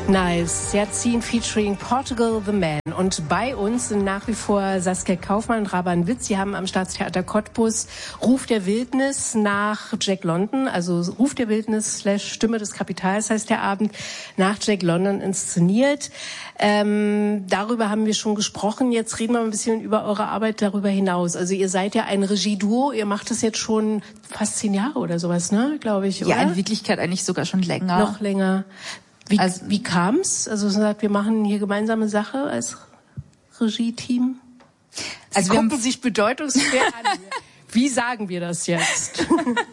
Nice. Jazin featuring Portugal the Man. Und bei uns sind nach wie vor Saskia Kaufmann und Raban Witz. Sie haben am Staatstheater Cottbus Ruf der Wildnis nach Jack London, also Ruf der Wildnis / Stimme des Kapitals heißt der Abend, nach Jack London inszeniert. Darüber haben wir schon gesprochen. Jetzt reden wir ein bisschen über eure Arbeit darüber hinaus. Also ihr seid ja ein Regieduo. Ihr macht das jetzt schon fast 10 Jahre oder sowas, ne? Glaube ich, oder? Ja, in Wirklichkeit eigentlich sogar schon länger. Noch länger. Wie kam's? Also sagt, wir machen hier gemeinsame Sache als Regie-Team. Sie gucken sich bedeutungsschwer an. Wie sagen wir das jetzt?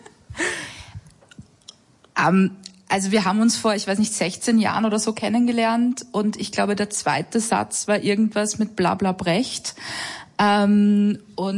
Also wir haben uns vor, 16 Jahren oder so kennengelernt und ich glaube, der zweite Satz war irgendwas mit Blabla Brecht. Genau,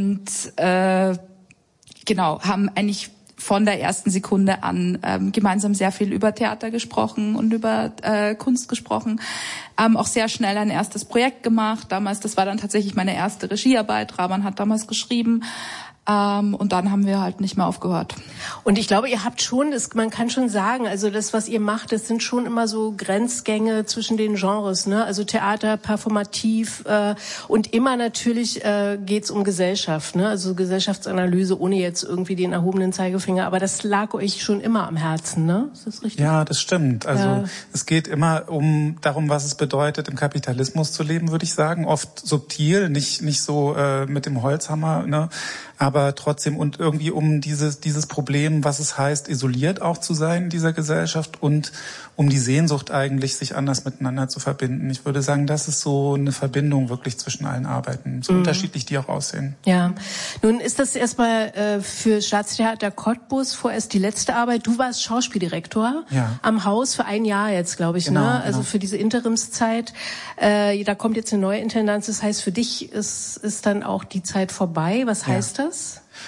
haben eigentlich von der ersten Sekunde an gemeinsam sehr viel über Theater gesprochen und über Kunst gesprochen. Auch sehr schnell ein erstes Projekt gemacht. Damals, das war dann tatsächlich meine erste Regiearbeit. Raban hat damals geschrieben. Und dann haben wir halt nicht mehr aufgehört. Und ich glaube, ihr habt schon, man kann schon sagen, also das, was ihr macht, das sind schon immer so Grenzgänge zwischen den Genres, ne? Also Theater, performativ und immer natürlich geht's um Gesellschaft, ne? Also Gesellschaftsanalyse, ohne jetzt irgendwie den erhobenen Zeigefinger. Aber das lag euch schon immer am Herzen, ne? Ist das richtig? Ja, das stimmt. Also es geht immer darum, was es bedeutet, im Kapitalismus zu leben, würde ich sagen. Oft subtil, nicht so mit dem Holzhammer, ne? Aber trotzdem und irgendwie um dieses Problem, was es heißt, isoliert auch zu sein in dieser Gesellschaft und um die Sehnsucht eigentlich, sich anders miteinander zu verbinden. Ich würde sagen, das ist so eine Verbindung wirklich zwischen allen Arbeiten, so unterschiedlich die auch aussehen. Ja, nun ist das erstmal für Staatstheater Cottbus vorerst die letzte Arbeit. Du warst Schauspieldirektor am Haus für 1 Jahr jetzt, glaube ich, ne? Also für diese Interimszeit. Da kommt jetzt eine neue Intendanz. Das heißt, für dich ist dann auch die Zeit vorbei. Was heißt das?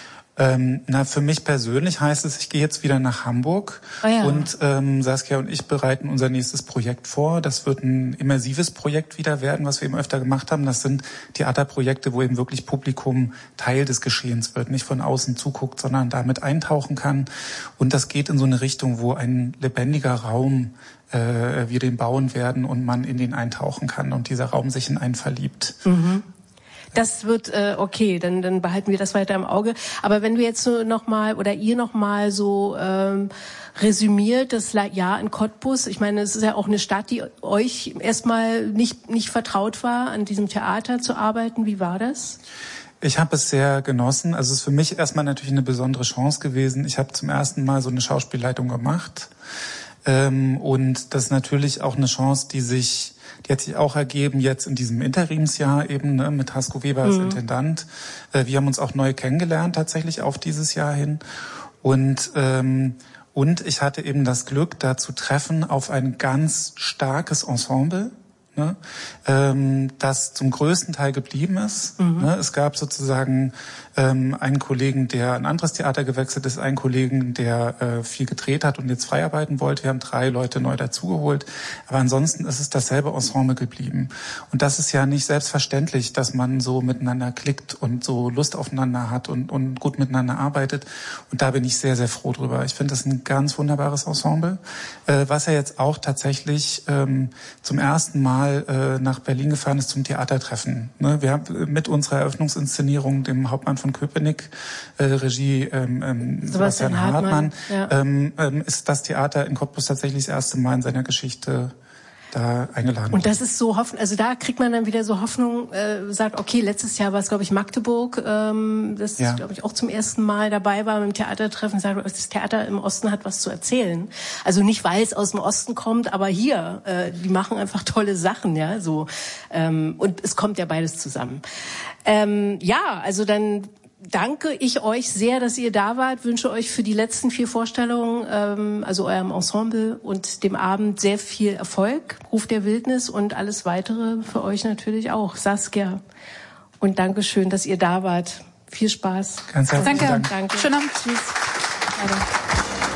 Für mich persönlich heißt es, ich gehe jetzt wieder nach Hamburg und Saskia und ich bereiten unser nächstes Projekt vor. Das wird ein immersives Projekt wieder werden, was wir eben öfter gemacht haben. Das sind Theaterprojekte, wo eben wirklich Publikum Teil des Geschehens wird, nicht von außen zuguckt, sondern damit eintauchen kann. Und das geht in so eine Richtung, wo ein lebendiger Raum wir den bauen werden und man in den eintauchen kann und dieser Raum sich in einen verliebt. Mhm. Das wird okay, dann behalten wir das weiter im Auge. Aber wenn du jetzt so ihr nochmal so resümiert das Jahr in Cottbus, ich meine, es ist ja auch eine Stadt, die euch erstmal nicht vertraut war, an diesem Theater zu arbeiten. Wie war das? Ich habe es sehr genossen. Also es ist für mich erstmal natürlich eine besondere Chance gewesen. Ich habe zum ersten Mal so eine Schauspielleitung gemacht. Und das ist natürlich auch eine Chance, die hat sich auch ergeben jetzt in diesem Interimsjahr eben, ne, mit Hasko Weber als Intendant. Wir haben uns auch neu kennengelernt tatsächlich auf dieses Jahr hin. Und ich hatte eben das Glück, da zu treffen auf ein ganz starkes Ensemble, ne, das zum größten Teil geblieben ist. Ne, es gab sozusagen einen Kollegen, der ein anderes Theater gewechselt ist, einen Kollegen, der viel gedreht hat und jetzt frei arbeiten wollte. Wir haben 3 Leute neu dazugeholt. Aber ansonsten ist es dasselbe Ensemble geblieben. Und das ist ja nicht selbstverständlich, dass man so miteinander klickt und so Lust aufeinander hat und gut miteinander arbeitet. Und da bin ich sehr, sehr froh drüber. Ich finde das ein ganz wunderbares Ensemble, was ja jetzt auch tatsächlich zum ersten Mal nach Berlin gefahren ist zum Theatertreffen. Ne? Wir haben mit unserer Eröffnungsinszenierung, dem Hauptmann von Köpenick, Regie Sebastian Hartmann, ist das Theater in Cottbus tatsächlich das erste Mal in seiner Geschichte da eingeladen. Und das ist so Hoffnung, also da kriegt man dann wieder so Hoffnung, sagt, okay, letztes Jahr war es, glaube ich, Magdeburg, das glaube ich auch zum ersten Mal dabei war mit dem Theatertreffen, sagt, das Theater im Osten hat was zu erzählen. Also nicht, weil es aus dem Osten kommt, aber hier, die machen einfach tolle Sachen, ja, so. Und es kommt ja beides zusammen. Also dann danke ich euch sehr, dass ihr da wart. Wünsche euch für die letzten 4 Vorstellungen, also eurem Ensemble und dem Abend sehr viel Erfolg. Ruf der Wildnis und alles weitere für euch natürlich auch. Saskia. Und Dankeschön, dass ihr da wart. Viel Spaß. Ganz herzlichen Dank. Danke. Schönen Abend. Tschüss. Leider.